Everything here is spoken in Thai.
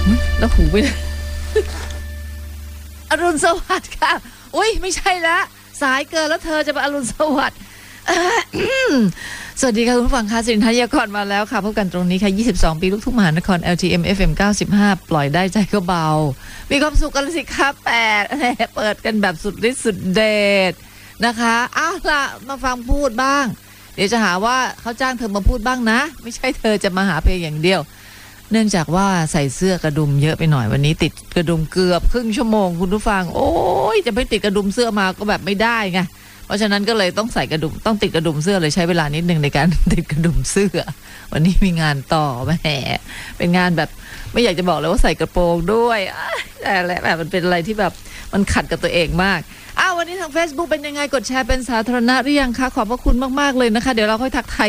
แล้วหูไปอรุณสวัสดิ์ค่ะอุ้ยไม่ใช่ละสายเกินแล้วเธอจะมาอรุณสวัสดิ์สวัสดีค่ะคุณผู้ฟังค่ะสิริธัญญากรมาแล้วค่ะพบกันตรงนี้ค่ะ22ปีลูกทุ่งมหานคร LTM FM 95ปล่อยได้ใจก็เบามีความสุขกันสิคะ8เปิดกันแบบสุดฤทธิ์สุดเดชนะคะอ้าวล่ะมาฟังพูดบ้างเดี๋ยวจะหาว่าเขาจ้างเธอมาพูดบ้างนะไม่ใช่เธอจะมาหาเพลงอย่างเดียวเนื่องจากว่าใส่เสื้อกระดุมเยอะไปหน่อยวันนี้ติดกระดุมเกือบครึ่งชั่วโมงคุณผู้ฟังโอ้ยจะไม่ติดกระดุมเสื้อมาก็แบบไม่ได้ไงเพราะฉะนั้นก็เลยต้องใส่กระดุมต้องติดกระดุมเสื้อเลยใช้เวลานิดนึงในการติดกระดุมเสื้อวันนี้มีงานต่อแหมเป็นงานแบบไม่อยากจะบอกเลยว่าใส่กระโปรงด้วยแต่แหละแบบมันเป็นอะไรที่แบบมันขัดกับตัวเองมากวันนี้ทาง Facebook เป็นยังไงกดแชร์เป็นสาธารณะหรือยังคะขอบพระคุณมากๆเลยนะคะเดี๋ยวเราค่อยทักทาย